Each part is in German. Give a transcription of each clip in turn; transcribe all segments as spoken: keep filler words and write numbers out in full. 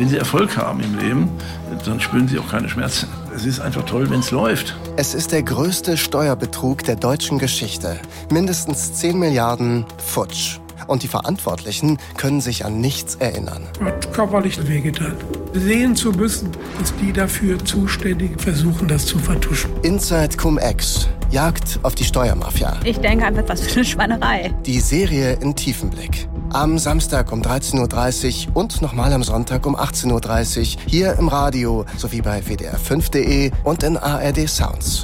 Wenn Sie Erfolg haben im Leben, dann spüren Sie auch keine Schmerzen. Es ist einfach toll, wenn es läuft. Es ist der größte Steuerbetrug der deutschen Geschichte. Mindestens zehn Milliarden futsch. Und die Verantwortlichen können sich an nichts erinnern. Hat körperlich wehgetan. Sehen zu müssen, dass die dafür Zuständigen versuchen, das zu vertuschen. Inside Cum-Ex. Jagd auf die Steuermafia. Ich denke einfach, was für eine Schweinerei. Die Serie in Tiefenblick. Am Samstag um dreizehn Uhr dreißig und nochmal am Sonntag um achtzehn Uhr dreißig hier im Radio sowie bei w d r fünf punkt d e und in A R D Sounds.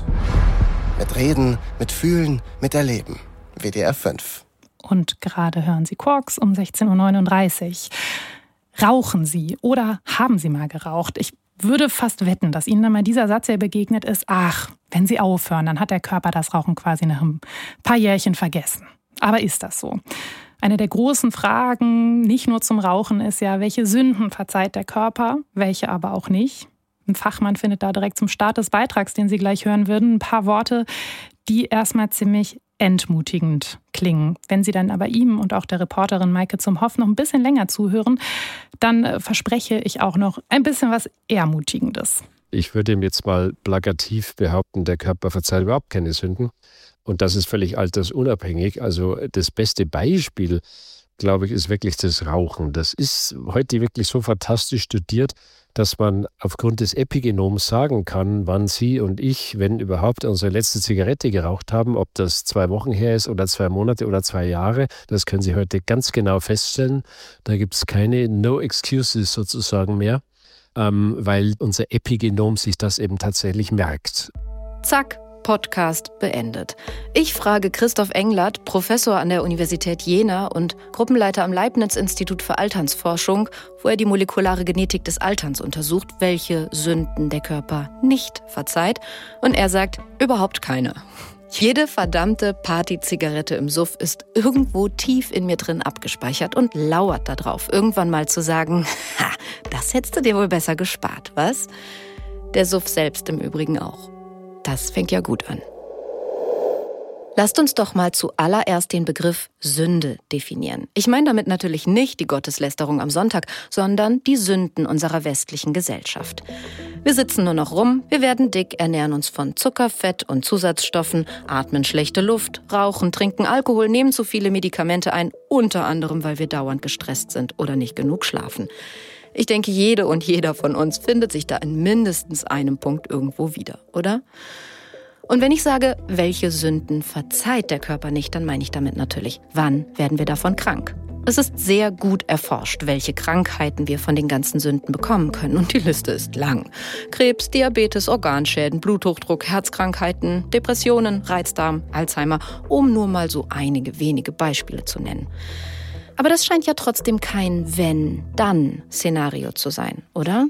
Mit Reden, mit Fühlen, mit Erleben. W D R fünf. Und gerade hören Sie Quarks um sechzehn Uhr neununddreißig. Rauchen Sie oder haben Sie mal geraucht? Ich würde fast wetten, dass Ihnen dann mal dieser Satz hier begegnet ist: Ach, wenn Sie aufhören, dann hat der Körper das Rauchen quasi nach ein paar Jährchen vergessen. Aber ist das so? Eine der großen Fragen, nicht nur zum Rauchen, ist ja, welche Sünden verzeiht der Körper, welche aber auch nicht. Ein Fachmann findet da direkt zum Start des Beitrags, den Sie gleich hören würden, ein paar Worte, die erstmal ziemlich entmutigend klingen. Wenn Sie dann aber ihm und auch der Reporterin Maike Zumhoff noch ein bisschen länger zuhören, dann äh, verspreche ich auch noch ein bisschen was Ermutigendes. Ich würde ihm jetzt mal plakativ behaupten, der Körper verzeiht überhaupt keine Sünden. Und das ist völlig altersunabhängig. Also das beste Beispiel, glaube ich, ist wirklich das Rauchen. Das ist heute wirklich so fantastisch studiert, dass man aufgrund des Epigenoms sagen kann, wann Sie und ich, wenn überhaupt, unsere letzte Zigarette geraucht haben, ob das zwei Wochen her ist oder zwei Monate oder zwei Jahre. Das können Sie heute ganz genau feststellen. Da gibt es keine No Excuses sozusagen mehr, ähm, weil unser Epigenom sich das eben tatsächlich merkt. Zack. Podcast beendet. Ich frage Christoph Englert, Professor an der Universität Jena und Gruppenleiter am Leibniz-Institut für Alternsforschung, wo er die molekulare Genetik des Alterns untersucht, welche Sünden der Körper nicht verzeiht. Und er sagt, überhaupt keine. Jede verdammte Party-Zigarette im Suff ist irgendwo tief in mir drin abgespeichert und lauert darauf, irgendwann mal zu sagen, ha, das hättest du dir wohl besser gespart, was? Der Suff selbst im Übrigen auch. Das fängt ja gut an. Lasst uns doch mal zuallererst den Begriff Sünde definieren. Ich meine damit natürlich nicht die Gotteslästerung am Sonntag, sondern die Sünden unserer westlichen Gesellschaft. Wir sitzen nur noch rum, wir werden dick, ernähren uns von Zucker, Fett und Zusatzstoffen, atmen schlechte Luft, rauchen, trinken Alkohol, nehmen zu viele Medikamente ein, unter anderem, weil wir dauernd gestresst sind oder nicht genug schlafen. Ich denke, jede und jeder von uns findet sich da in mindestens einem Punkt irgendwo wieder, oder? Und wenn ich sage, welche Sünden verzeiht der Körper nicht, dann meine ich damit natürlich, wann werden wir davon krank? Es ist sehr gut erforscht, welche Krankheiten wir von den ganzen Sünden bekommen können. Und die Liste ist lang. Krebs, Diabetes, Organschäden, Bluthochdruck, Herzkrankheiten, Depressionen, Reizdarm, Alzheimer, um nur mal so einige wenige Beispiele zu nennen. Aber das scheint ja trotzdem kein Wenn-Dann-Szenario zu sein, oder?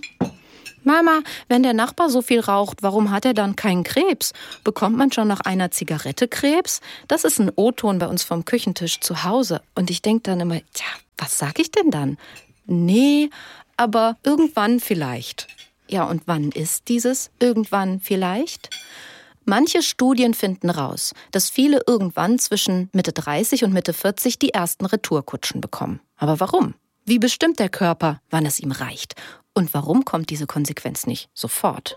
Mama, wenn der Nachbar so viel raucht, warum hat er dann keinen Krebs? Bekommt man schon nach einer Zigarette Krebs? Das ist ein O-Ton bei uns vom Küchentisch zu Hause. Und ich denke dann immer, tja, was sag ich denn dann? Nee, aber irgendwann vielleicht. Ja, und wann ist dieses irgendwann vielleicht? Manche Studien finden raus, dass viele irgendwann zwischen Mitte dreißig und Mitte vierzig die ersten Retourkutschen bekommen. Aber warum? Wie bestimmt der Körper, wann es ihm reicht? Und warum kommt diese Konsequenz nicht sofort?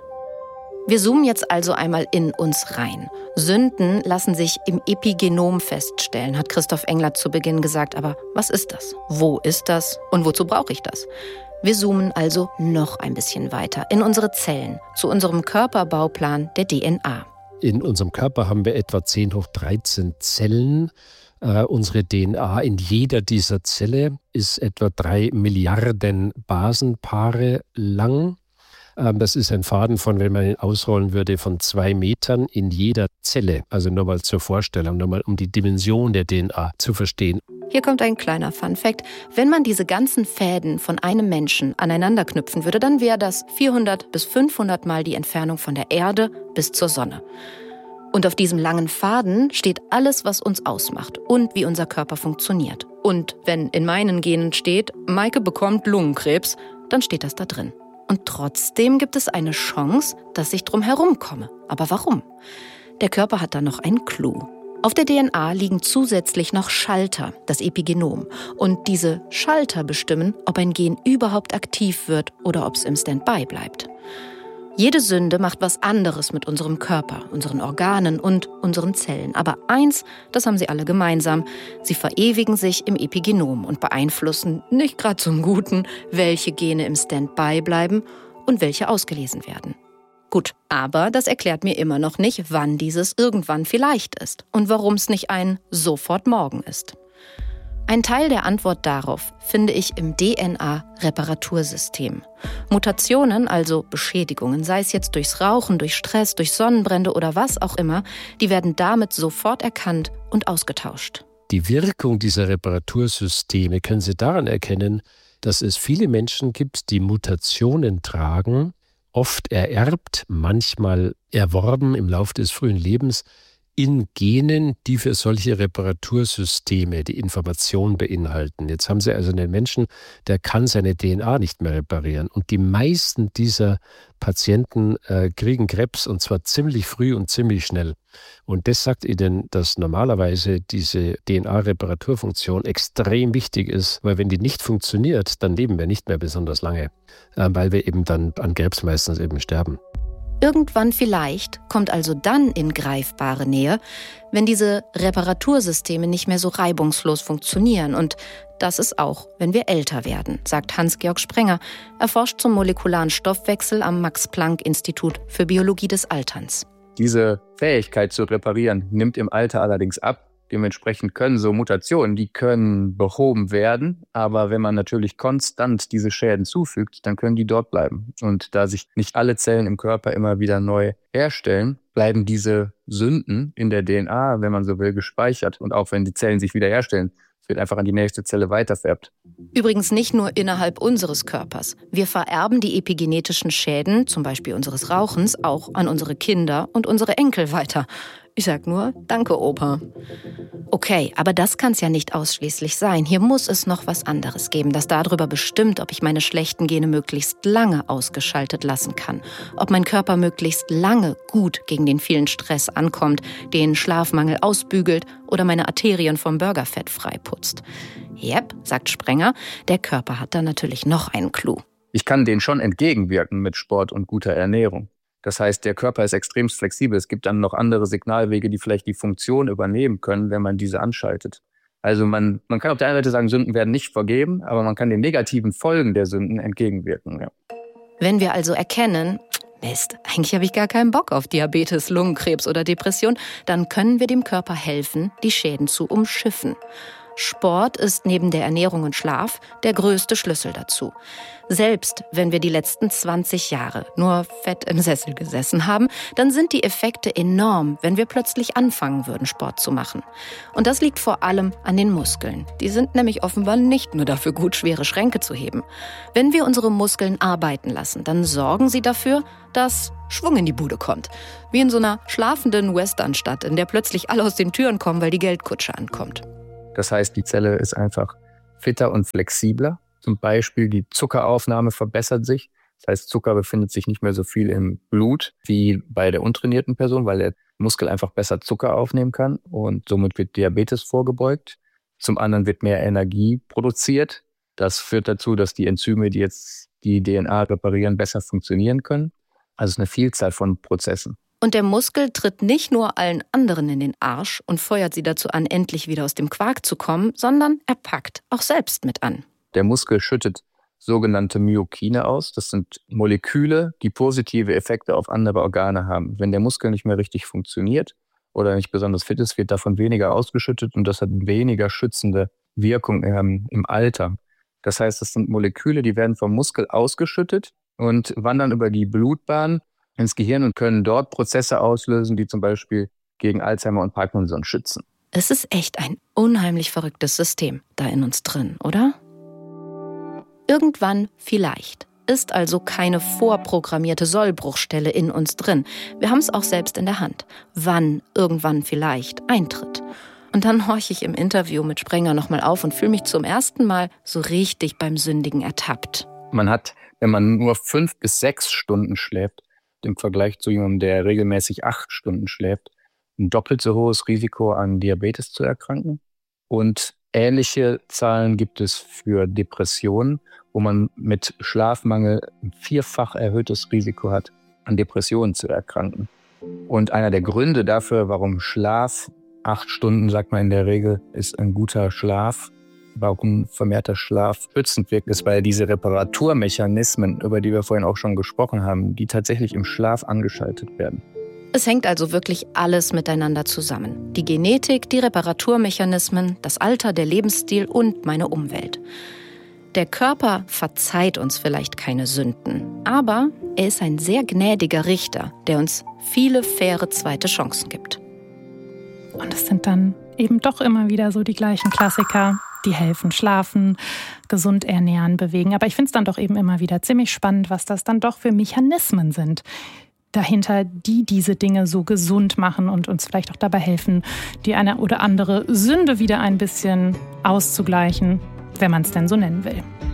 Wir zoomen jetzt also einmal in uns rein. Sünden lassen sich im Epigenom feststellen, hat Christoph Englert zu Beginn gesagt. Aber was ist das? Wo ist das? Und wozu brauche ich das? Wir zoomen also noch ein bisschen weiter in unsere Zellen, zu unserem Körperbauplan der D N A. In unserem Körper haben wir etwa zehn hoch dreizehn Zellen. Äh, unsere D N A in jeder dieser Zelle ist etwa drei Milliarden Basenpaare lang. Ähm, das ist ein Faden von, wenn man ihn ausrollen würde, von zwei Metern in jeder Zelle. Also nur mal zur Vorstellung, nur mal um die Dimension der D N A zu verstehen. Hier kommt ein kleiner Funfact. Wenn man diese ganzen Fäden von einem Menschen aneinander knüpfen würde, dann wäre das vierhundert bis fünfhundert Mal die Entfernung von der Erde bis zur Sonne. Und auf diesem langen Faden steht alles, was uns ausmacht und wie unser Körper funktioniert. Und wenn in meinen Genen steht, Maike bekommt Lungenkrebs, dann steht das da drin. Und trotzdem gibt es eine Chance, dass ich drum herum komme. Aber warum? Der Körper hat da noch einen Clou. Auf der D N A liegen zusätzlich noch Schalter, das Epigenom. Und diese Schalter bestimmen, ob ein Gen überhaupt aktiv wird oder ob es im Standby bleibt. Jede Sünde macht was anderes mit unserem Körper, unseren Organen und unseren Zellen. Aber eins, das haben sie alle gemeinsam, sie verewigen sich im Epigenom und beeinflussen, nicht gerade zum Guten, welche Gene im Standby bleiben und welche ausgelesen werden. Gut, aber das erklärt mir immer noch nicht, wann dieses irgendwann vielleicht ist und warum es nicht ein sofort morgen ist. Ein Teil der Antwort darauf finde ich im D N A-Reparatursystem. Mutationen, also Beschädigungen, sei es jetzt durchs Rauchen, durch Stress, durch Sonnenbrände oder was auch immer, die werden damit sofort erkannt und ausgetauscht. Die Wirkung dieser Reparatursysteme können Sie daran erkennen, dass es viele Menschen gibt, die Mutationen tragen, oft ererbt, manchmal erworben im Laufe des frühen Lebens, in Genen, die für solche Reparatursysteme die Information beinhalten. Jetzt haben Sie also einen Menschen, der kann seine D N A nicht mehr reparieren. Und die meisten dieser Patienten äh, kriegen Krebs, und zwar ziemlich früh und ziemlich schnell. Und das sagt Ihnen, dass normalerweise diese D N A-Reparaturfunktion extrem wichtig ist, weil wenn die nicht funktioniert, dann leben wir nicht mehr besonders lange, äh, weil wir eben dann an Krebs meistens eben sterben. Irgendwann vielleicht kommt also dann in greifbare Nähe, wenn diese Reparatursysteme nicht mehr so reibungslos funktionieren. Und das ist auch, wenn wir älter werden, sagt Hans-Georg Sprenger. Er forscht zum molekularen Stoffwechsel am Max-Planck-Institut für Biologie des Alterns. Diese Fähigkeit zu reparieren nimmt im Alter allerdings ab. Dementsprechend können so Mutationen, die können behoben werden. Aber wenn man natürlich konstant diese Schäden zufügt, dann können die dort bleiben. Und da sich nicht alle Zellen im Körper immer wieder neu herstellen, bleiben diese Sünden in der D N A, wenn man so will, gespeichert. Und auch wenn die Zellen sich wieder herstellen, wird einfach an die nächste Zelle weitervererbt. Übrigens nicht nur innerhalb unseres Körpers. Wir vererben die epigenetischen Schäden, zum Beispiel unseres Rauchens, auch an unsere Kinder und unsere Enkel weiter. Ich sag nur, danke, Opa. Okay, aber das kann's ja nicht ausschließlich sein. Hier muss es noch was anderes geben, das darüber bestimmt, ob ich meine schlechten Gene möglichst lange ausgeschaltet lassen kann. Ob mein Körper möglichst lange gut gegen den vielen Stress ankommt, den Schlafmangel ausbügelt oder meine Arterien vom Burgerfett freiputzt. Jep, sagt Sprenger, der Körper hat da natürlich noch einen Clou. Ich kann denen schon entgegenwirken mit Sport und guter Ernährung. Das heißt, der Körper ist extrem flexibel. Es gibt dann noch andere Signalwege, die vielleicht die Funktion übernehmen können, wenn man diese anschaltet. Also man, man kann auf der einen Seite sagen, Sünden werden nicht vergeben, aber man kann den negativen Folgen der Sünden entgegenwirken. Ja. Wenn wir also erkennen, Mist, eigentlich habe ich gar keinen Bock auf Diabetes, Lungenkrebs oder Depression, dann können wir dem Körper helfen, die Schäden zu umschiffen. Sport ist neben der Ernährung und Schlaf der größte Schlüssel dazu. Selbst wenn wir die letzten zwanzig Jahre nur fett im Sessel gesessen haben, dann sind die Effekte enorm, wenn wir plötzlich anfangen würden, Sport zu machen. Und das liegt vor allem an den Muskeln. Die sind nämlich offenbar nicht nur dafür gut, schwere Schränke zu heben. Wenn wir unsere Muskeln arbeiten lassen, dann sorgen sie dafür, dass Schwung in die Bude kommt. Wie in so einer schlafenden Westernstadt, in der plötzlich alle aus den Türen kommen, weil die Geldkutsche ankommt. Das heißt, die Zelle ist einfach fitter und flexibler. Zum Beispiel die Zuckeraufnahme verbessert sich. Das heißt, Zucker befindet sich nicht mehr so viel im Blut wie bei der untrainierten Person, weil der Muskel einfach besser Zucker aufnehmen kann und somit wird Diabetes vorgebeugt. Zum anderen wird mehr Energie produziert. Das führt dazu, dass die Enzyme, die jetzt die D N A reparieren, besser funktionieren können. Also es ist eine Vielzahl von Prozessen. Und der Muskel tritt nicht nur allen anderen in den Arsch und feuert sie dazu an, endlich wieder aus dem Quark zu kommen, sondern er packt auch selbst mit an. Der Muskel schüttet sogenannte Myokine aus. Das sind Moleküle, die positive Effekte auf andere Organe haben. Wenn der Muskel nicht mehr richtig funktioniert oder nicht besonders fit ist, wird davon weniger ausgeschüttet und das hat weniger schützende Wirkung ähm, im Alter. Das heißt, das sind Moleküle, die werden vom Muskel ausgeschüttet und wandern über die Blutbahn ins Gehirn und können dort Prozesse auslösen, die zum Beispiel gegen Alzheimer und Parkinson schützen. Es ist echt ein unheimlich verrücktes System da in uns drin, oder? Irgendwann vielleicht ist also keine vorprogrammierte Sollbruchstelle in uns drin. Wir haben es auch selbst in der Hand, wann irgendwann vielleicht eintritt. Und dann horche ich im Interview mit Sprenger nochmal auf und fühle mich zum ersten Mal so richtig beim Sündigen ertappt. Man hat, wenn man nur fünf bis sechs Stunden schläft, im Vergleich zu jemandem, der regelmäßig acht Stunden schläft, ein doppelt so hohes Risiko an Diabetes zu erkranken. Und ähnliche Zahlen gibt es für Depressionen, wo man mit Schlafmangel ein vierfach erhöhtes Risiko hat, an Depressionen zu erkranken. Und einer der Gründe dafür, warum Schlaf, acht Stunden, sagt man in der Regel, ist ein guter Schlaf, warum vermehrter Schlaf schützend wirkt, ist, weil diese Reparaturmechanismen, über die wir vorhin auch schon gesprochen haben, die tatsächlich im Schlaf angeschaltet werden. Es hängt also wirklich alles miteinander zusammen. Die Genetik, die Reparaturmechanismen, das Alter, der Lebensstil und meine Umwelt. Der Körper verzeiht uns vielleicht keine Sünden, aber er ist ein sehr gnädiger Richter, der uns viele faire zweite Chancen gibt. Und es sind dann eben doch immer wieder so die gleichen Klassiker, die helfen, schlafen, gesund ernähren, bewegen. Aber ich finde es dann doch eben immer wieder ziemlich spannend, was das dann doch für Mechanismen sind dahinter, die diese Dinge so gesund machen und uns vielleicht auch dabei helfen, die eine oder andere Sünde wieder ein bisschen auszugleichen, wenn man es denn so nennen will.